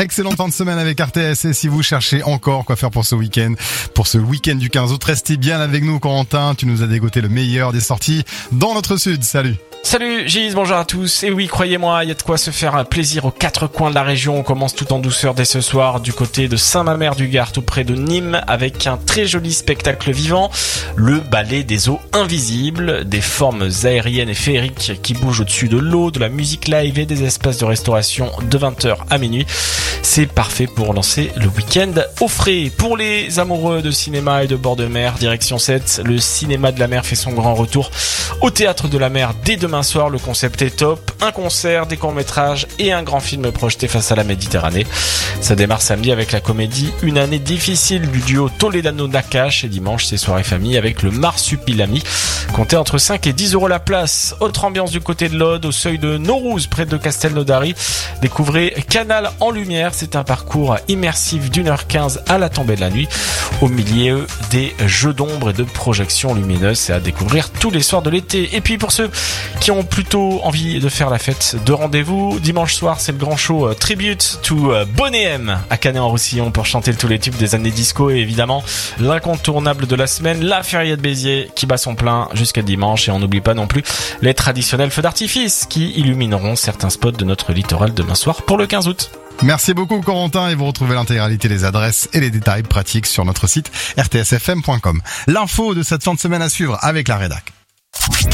Excellente fin de semaine avec RTS. Et si vous cherchez encore quoi faire pour ce week-end du 15 août, restez bien avec nous, Corentin. Tu nous as dégoté le meilleur des sorties dans notre sud. Salut. Salut Gilles, bonjour à tous. Et oui, croyez-moi, il y a de quoi se faire plaisir aux quatre coins de la région. On commence tout en douceur dès ce soir du côté de Saint-Mamère-du-Gard, tout près de Nîmes, avec un très joli spectacle vivant, le ballet des eaux invisibles, des formes aériennes et féeriques qui bougent au-dessus de l'eau, de la musique live et des espaces de restauration de 20h à minuit. C'est parfait pour lancer le week-end au frais. Pour les amoureux de cinéma et de bord de mer, direction 7, le cinéma de la mer fait son grand retour au Théâtre de la Mer dès demain soir. Le concept est top, un concert, des courts-métrages et un grand film projeté face à la Méditerranée. Ça démarre samedi avec la comédie Une année difficile du duo Toledano-Nakache et dimanche c'est soirée famille avec le Marsupilami. Comptez entre 5 et 10 € la place. Autre ambiance du côté de l'Aude, au seuil de Naurouz près de Castelnaudary. Découvrez Canal en lumière, c'est un parcours immersif d'1h15 à la tombée de la nuit au milieu des jeux d'ombre et de projections lumineuses. C'est à découvrir tous les soirs de l'été. Et puis pour ceux qui ont plutôt envie de faire la fête, de rendez-vous, dimanche soir c'est le grand show Tribute to Bonnet M à Canet-en-Roussillon pour chanter tous les tubes des années disco et évidemment l'incontournable de la semaine, la Feria de Béziers qui bat son plein jusqu'à dimanche. Et on n'oublie pas non plus les traditionnels feux d'artifice qui illumineront certains spots de notre littoral demain soir pour le 15 août. Merci beaucoup Corentin, et vous retrouvez l'intégralité des adresses et les détails pratiques sur notre site rtsfm.com. L'info de cette fin de semaine à suivre avec la rédac.